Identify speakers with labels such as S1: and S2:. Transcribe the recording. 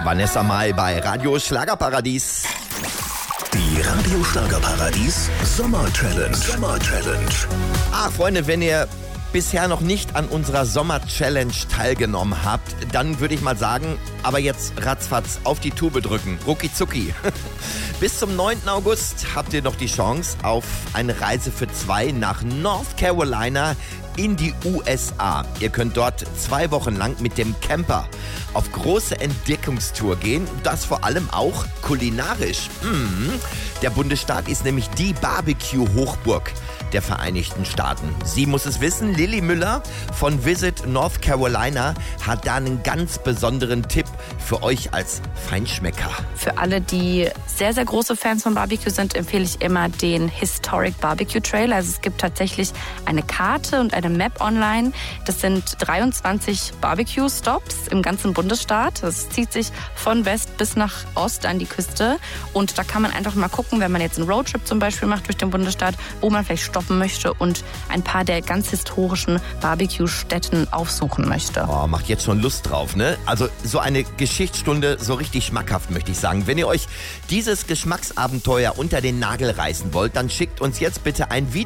S1: Vanessa Mai bei Radio Schlagerparadies.
S2: Die Radio Schlagerparadies Sommer-Challenge.
S1: Ach, Freunde, wenn ihr bisher noch nicht an unserer Sommer-Challenge teilgenommen habt, dann würde ich mal sagen, aber jetzt ratzfatz auf die Tube drücken. Rucki zucki. Bis zum 9. August habt ihr noch die Chance auf eine Reise für 2 nach North Carolina in die USA. Ihr könnt dort 2 Wochen lang mit dem Camper auf große Entdeckungstour gehen. Das vor allem auch kulinarisch. Der Bundesstaat ist nämlich die Barbecue-Hochburg der Vereinigten Staaten. Sie muss es wissen, Lilly Müller von Visit North Carolina hat da einen ganz besonderen Tipp für euch als Feinschmecker.
S3: Für alle, die sehr, sehr große Fans von Barbecue sind, empfehle ich immer den Historic Barbecue Trail. Also es gibt tatsächlich eine Karte und eine Map online. Das sind 23 Barbecue-Stops im ganzen Bundesstaat. Das zieht sich von West bis nach Ost an die Küste. Und da kann man einfach mal gucken, wenn man jetzt einen Roadtrip zum Beispiel macht durch den Bundesstaat, wo man vielleicht stoppen möchte und ein paar der ganz historischen Barbecue-Stätten aufsuchen möchte.
S1: Oh, macht jetzt schon Lust drauf, ne? Also so eine Geschichtsstunde, so richtig schmackhaft, möchte ich sagen. Wenn ihr euch dieses Geschmacksabenteuer unter den Nagel reißen wollt, dann schickt uns jetzt bitte ein Video